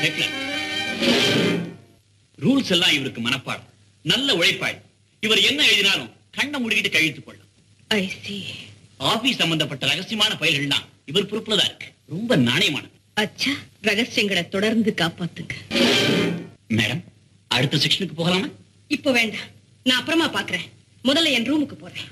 Rules எல்லாம் இவருக்கு மனப்பாடம். நல்ல உழைப்பாள். இவர் என்ன எழுதினாலும் கண்ணை மூடிக்கிட்டு கழித்துக் கொள்ளும். ஆபீஸ் சம்பந்தப்பட்ட ரகசியமான பயில்கள்லாம் இவர் பொறுப்புல தான் இருக்கு. ரொம்ப நாணயமானது. அச்சா, ரகசியங்களை தொடர்ந்து காப்பாத்துங்க. மேடம், அடுத்த செக்ஷனுக்கு போகலாமா? இப்ப வேண்டாம், நான் அப்புறமா பாக்குறேன். முதல்ல என் ரூமுக்கு போறேன்.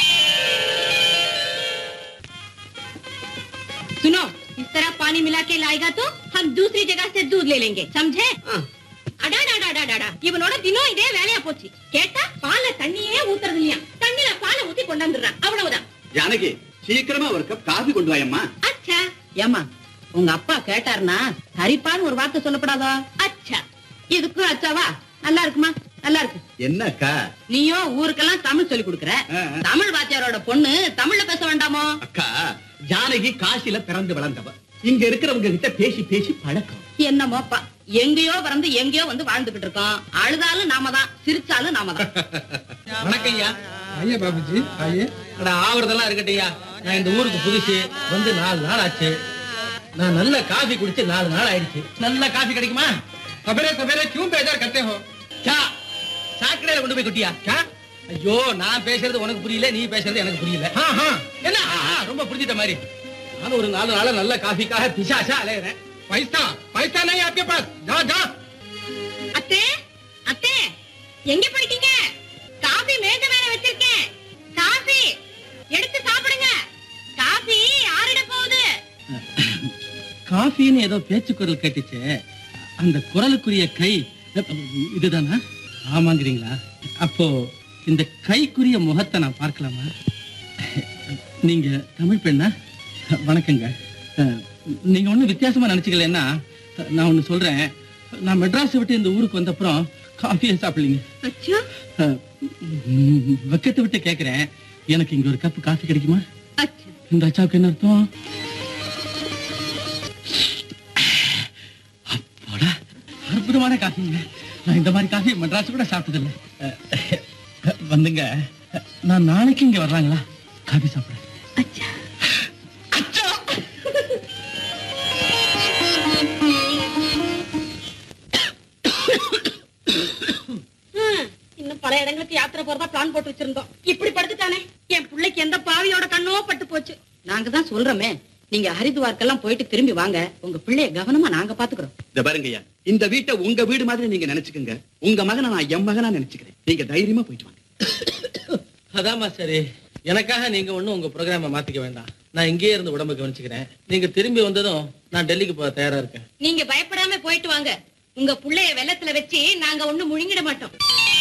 सुनो, इस तरह पानी मिला के लाएगा तो हम दूसरी जगह से दूध ले लेंगे, समझे? அடாடாடாடாடா, இவனோட தினம் இதே வேலையா போச்சு. கேட்டா பால்ல தண்ணியே ஊத்துறது இல்லையா, தண்ணில பாலை ஊத்தி கொண்டாந்துடுறான். அவ்வளவுதான். ஜானகி, சீக்கிரமா ஒரு கப் காபி கொண்டு வாயம்மா. அச்சா. ஏமா, உங்க அப்பா கேட்டாருன்னா சரிப்பான்னு ஒரு வார்த்தை சொல்லப்படாதா? அச்சா. இதுக்கும் அச்சாவா? நல்லா இருக்குமா? நல்லா இருக்கு. என்னக்கா நீயோ ஊருக்கெல்லாம் தமிழ் சொல்லி கொடுக்கற. தமிழ் வாத்தியாரோட பொண்ணு தமிழ்ல பேச வேண்டாமோ? அக்கா, ஜானகி காசில பிறந்து வளர்ந்தவ. இங்க இருக்கிறவங்க கிட்ட பேசி பேசி பழக்கம். என்னமோப்பா, எங்கேயோ பிறந்து எங்கேயோ வந்து வாழ்ந்துகிட்டு இருக்கோம். அழுதாலும் நாம தான், சிரிச்சாலும் நாம தான். வணக்கம் ஐயா. ஐயா பாபுஜி, ஐயா. ஆவறதெல்லாம் இருக்கட்டையா. நான் இந்த ஊருக்கு புதுசு, வந்து 4 நாள் ஆச்சு. நான் நல்ல காபி குடிச்சு 4 நாள் ஆயிடுச்சு. நல்ல காபி கிடைக்குமா? சபரே சபரே क्यों बेजार करते हो? क्या சாக்கடையில கொண்டு போய் கொட்டியா? क्या? ஐயோ, நான் பேசுறது உனக்கு புரியல, நீ பேசுறது எனக்கு புரியல. என்ன ரொம்ப புரிஞ்சிட்ட மாதிரி. நான் ஒரு 4 நாளா நல்ல காபிக்காக பிசாசா அலையறேன். पैसा पैसा नहीं आपके पास? जा जा. அத்தே, அத்தே, எங்க போயிட்டீங்க? காபி மேஜ மேல வச்சிருக்கேன். காபி எடுத்து சாப்பிடுங்க. காபி ஆறிட போகுது. காஃபின்னு ஏதோ பேச்சு குரல் கேட்டுச்சு. அந்த குரலுக்குரிய கை இதுதானா? ஆமாங்கிறீங்களா? அப்போ இந்த கைக்குரிய முகத்தை நான் பார்க்கலாமா? நீங்க தமிழ் பெண்ணா? வணக்கங்க. நீங்க ஒண்ணு வித்தியாசமா நினைச்சுக்கலன்னா நான் ஒண்ணு சொல்றேன். நான் மெட்ராஸ் விட்டு இந்த ஊருக்கு வந்த அப்புறம் காஃபியை சாப்பிடலீங்க. வெக்கத்தை விட்டு கேக்குறேன், எனக்கு இங்க ஒரு கப் காஃபி கிடைக்குமா? இந்த அச்சாவுக்கு என்ன அர்த்தம்? அப்போடா, அற்புதமான காஃபிங்க. நான் இந்த மாதிரி காஃபி மெட்ராஸ் கூட சாப்பிட்டதில்லை. வந்துங்க, நான் நாளைக்கு இங்க வர்றாங்களா காஃபி சாப்பிட? இன்னும் பல இடங்களுக்கு யாத்திரை போறதா பிளான் போட்டு வச்சிருந்தோம். இப்படி படுத்துட்டானே, என் பிள்ளைக்கு எந்த பாவியோட கண்ணோ பட்டு போச்சு. நாங்க தான் சொல்றோமே, நீங்க ஹரித்வார்க்கெல்லாம் போயிட்டு திரும்பி வாங்க. உங்க பிள்ளைய கவனமா நாங்க பாத்துக்கிறோம். இத பாருங்கய்யா, இந்த வீட்டை உங்க வீடு மாதிரி நீங்க நினைச்சுக்கங்க. உங்க மகனை நான் என் மகனா நினைச்சுக்கிறேன். நீங்க தைரியமா போயிட்டு வாங்க. அதாமா சரி. எனக்காக நீங்க ஒண்ணும் உங்க ப்ரோக்ராம மாத்திக்க வேண்டாம். நான் இங்கேயே இருந்து உடம்பு கவனிச்சுக்கிறேன். நீங்க திரும்பி வந்ததும் நான் டெல்லிக்கு போக தயாரா இருக்கேன். நீங்க பயப்படாம போயிட்டு வாங்க. உங்க புள்ளைய வெள்ளத்துல வச்சு நாங்க ஒண்ணு முழுங்கிட மாட்டோம்.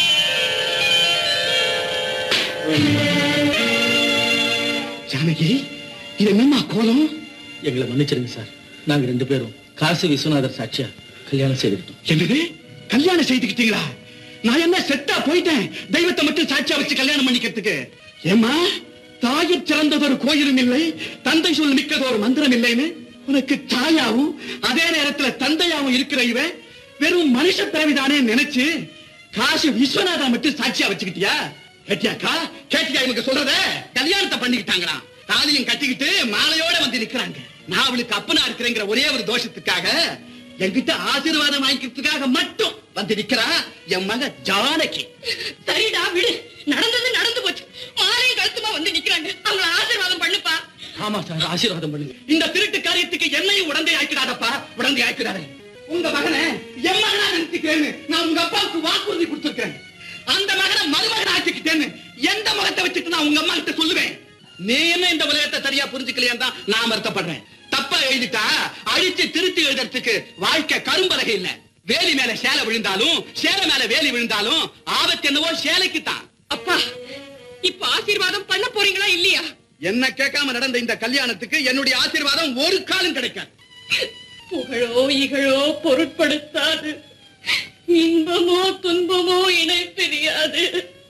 ஜானகி, இது என்னம்மா கோலம்? எங்களை மன்னிச்சிருங்க சார். நாங்க 2 பேரும் காசி விஸ்வநாதர் சாட்சியா கல்யாணம் செய்துக்கிட்டோம். என்னது, கல்யாணம் செய்துக்கிட்டீங்களா? நான் என்ன செத்தா போயிட்டேன்? தெய்வத்தை மட்டும் சாட்சியா வச்சு கல்யாணம் பண்ணிக்கிறதுக்கு? ஏமா, தாயிற் சிறந்ததொரு கோயிலும் இல்லை, தந்தை சொல் மிக்கதொரு மந்திரம் இல்லைன்னு உனக்கு தாயாவும் அதே நேரத்துல தந்தையாவும் இருக்கிற இவன் வெறும் மனுஷ பிறவிதானே நினைச்சு காசி விஸ்வநாதா மட்டும் சாட்சியா வச்சுக்கிட்டியா? கேட்டியாக்கா, கேட்டியா? இவங்க சொல்றத கல்யாணத்தை பண்ணிக்கிட்டாங்களா? தாலியும் கட்டிக்கிட்டு மாலையோட வந்து நிக்கிறாங்க. நான் அவளுக்கு அப்பனா இருக்கிறேங்கிற ஒரே ஒரு தோஷத்துக்காக என்கிட்ட ஆசீர்வாதம் வாங்கிக்கிறதுக்காக மட்டும் வந்து நிக்கிறா என் மக ஜானகி. சரிடா, விடு. நடந்தது நடந்து போச்சு. மாலையும் கழுத்துமா வந்து நிக்கிறாங்க. அவங்க ஆசீர்வாதம் பண்ணுப்பா. ஆமா சார், ஆசீர்வாதம் பண்ணுங்க. இந்த திருட்டு காரியத்துக்கு என்னையும் உடந்தை ஆக்கிடாதப்பா, உடந்தை ஆக்கிடாத. உங்க மகனை என் மகனா நினைச்சுக்கிறேன்னு நான் உங்க அப்பாவுக்கு வாக்குறுதி கொடுத்திருக்கேன். அந்த மகனை மருமகன் ஆக்கிக்கிட்டேன்னு எந்த முகத்தை வச்சுட்டு நான் உங்க அம்மா கிட்ட சொல்லுவேன்? நீ என்ன இந்த உலகத்தை சரியா புரிஞ்சுக்கலையா தான் நான் வருத்தப்படுறேன். தப்பா எழுதிட்டா அழிச்சு திருத்தி எழுதுறதுக்கு வாழ்க்கை கரும்பலகை இல்ல. வேலி மேல சேலை விழுந்தாலும் சேலை மேல வேலி விழுந்தாலும் ஆபத்து என்னவோ சேலைக்கு தான். அப்பா, இப்ப ஆசீர்வாதம் பண்ண போறீங்களா இல்லையா? என்ன கேட்காம நடந்த இந்த கல்யாணத்துக்கு என்னுடைய ஆசீர்வாதம் ஒரு காலம் கிடைக்காது. புகழோ இகழோ பொருட்படுத்தாது, இன்பமோ துன்பமோ இணை பிரியாது.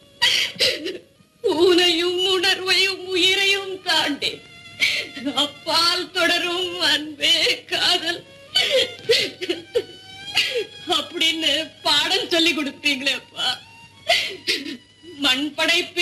ஊனையும் உணர்வையும் உயிரையும் தாண்டி அப்பால் தொடரும் அன்பே காதல் அப்படின்னு பாடம் சொல்லி கொடுத்தீங்களேப்பா. மண் படைப்பு